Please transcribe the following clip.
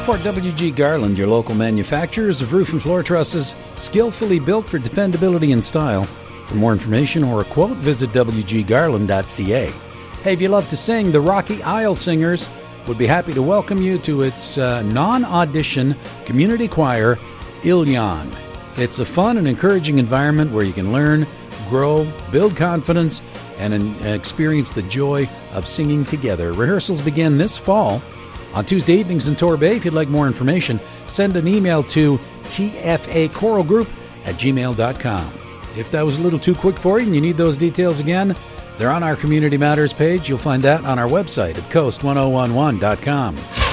Support W.G. Garland, your local manufacturers of roof and floor trusses, skillfully built for dependability and style. For more information or a quote, visit wggarland.ca. Hey, if you love to sing, the Rocky Isle Singers would be happy to welcome you to its non-audition community choir, Ilyan. It's a fun and encouraging environment where you can learn, grow, build confidence, and experience the joy of singing together. Rehearsals begin this fall on Tuesday evenings in Torbay. If you'd like more information, send an email to tfachoralgroup@gmail.com. If that was a little too quick for you and you need those details again, they're on our Community Matters page. You'll find that on our website at coast1011.com.